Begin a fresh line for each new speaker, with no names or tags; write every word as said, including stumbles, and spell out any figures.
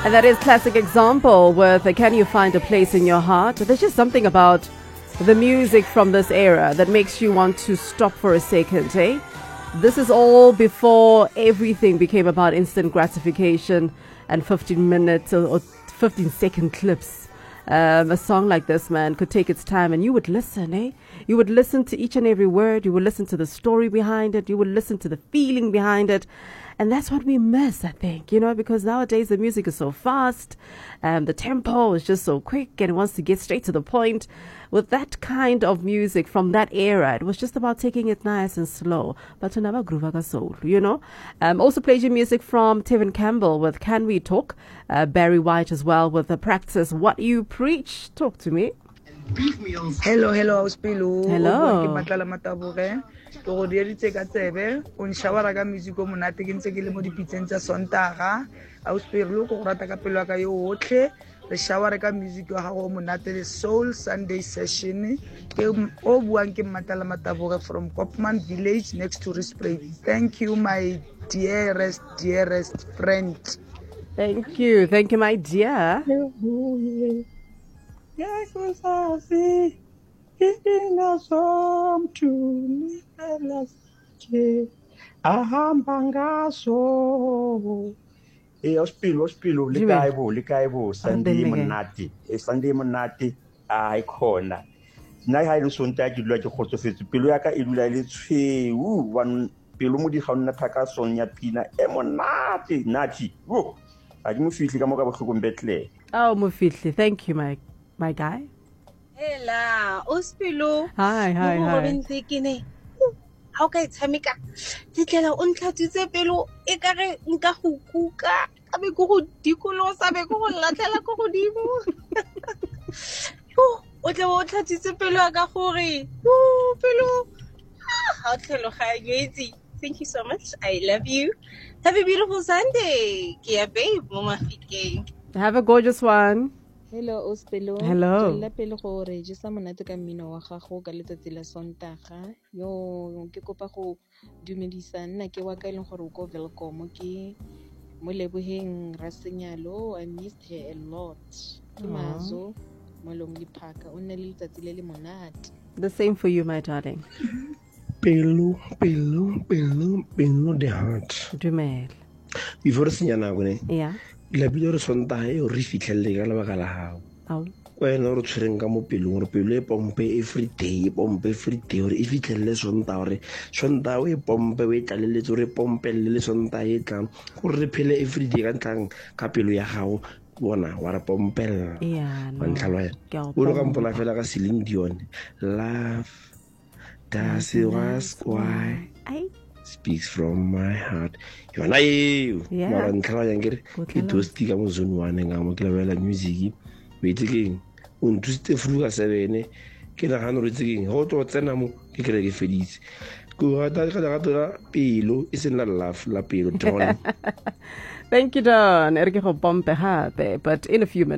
And that is classic example with Can You Find a Place in Your Heart? There's just something about the music from this era that makes you want to stop for a second, eh? This is all before everything became about instant gratification and fifteen minutes or, or fifteen second clips. Um, a song like this, man, could take its time and you would listen, eh? You would listen to each and every word. You would listen to the story behind it. You would listen to the feeling behind it. And that's what we miss, I think, you know, because nowadays the music is so fast, and um, the tempo is just so quick and it wants to get straight to the point. With that kind of music from that era, it was just about taking it nice and slow. But never groove soul, you know. Um, also played your music from Tevin Campbell with Can We Talk? Uh, Barry White as well with the Practice What You Preach. Talk to me.
Hello, hello, Spilu.
Hello.
Go dieritse ka tsebe o nshawara ka music o monate ke ntse ke le mo dipitseng tsa Sontaga a o spirlo go rata ka pelo ka yo otlhe re shawara ka music wa gago monate le Soul Sunday session ke o buang ke Matala Mataboge from Kopman Village next to Rispray. Thank you my dearest dearest friend.
Thank you. Thank you my dear.
Yes, was happy. Giving us home to live ahambangaso.
Eh, hospital, hospital, le kae bo, le kae bo, Sunday monate, eh, Sunday monate, a ikona. Nna ha ile sonta ke dula ke kgotsofetse, pelo ya ka e dula le tshweu, wan pelo mo di ga nna thaka son ya pina e monate, nati. Wo, a di mo fitli ka mo ka bohloko mbetle.
Oh, mo fitli. Thank you my my guy.
Hela, Ospilo.
Hi, hi, hi.
Robinse kene. How ka itshameka? Titlela o ntlhatsitse pelo e ka re nka go kuka. A be go go dikolosa be go go latlela go godimo. Yo, o tle o tlhatsitse pelo ka gore. Yo, pelo. Ha tlhelo ga yetsi. Thank you so much. I love you. Have a beautiful Sunday. Kia babe, mo mafikeng.
Have a gorgeous one.
Hello Ospelo.
Hello.
Tswela pele go register monate ka mmino wa gago ka letsatsi la Sontaga. Yo ke kopa go dumedisa nna ke wa ka ileng gore o go welcome ke mo lebogeng ra senyalo. I missed her a lot. Ke mazo mo Lonely Park. O nne le letsatsi le le monate.
The same for you my darling.
Pelo, pelo, pelo, pelo the heart.
Dumela.
Before senyana go ne.
Yeah.
La bile re Sontaga e o re fitlhelle ka lebaka la gago.
Au.
Wena re tshwereng ka mo pelong re pelo e pompe every day, pompe every day gore e fitlhelle Sontaga gore Sontaga o e pompe o e tlaleletse gore e pompelle le Sontaga e tlang gore re phele every day ka ntlang ka pelo ya gago bona wa re pompella.
Yeah, no.
Wa ntlhalwa o lo ka mpola fela ka Celine Dion. Love does it ask why speaks from my heart. Yona eo mara ntlhala yang ke ke tosti ka mo zone one nga mo ke la bela music we tsekeng o ntusitse fruga seven ke la gano re tsekeng ho tlo tsena mo ke kere ke feditse go rata ka ga tola pelo e sena love la pelo Don.
Thank you Don. Erke go pompe hape but in a few minutes